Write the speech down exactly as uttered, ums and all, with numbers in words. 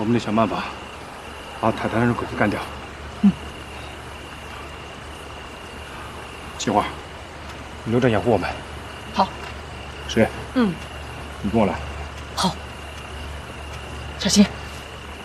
我们得想办法把泰坦人鬼子干掉。 嗯。 计划，你留着掩护我们。 好。 石， 嗯， 你跟我来。 好。小心。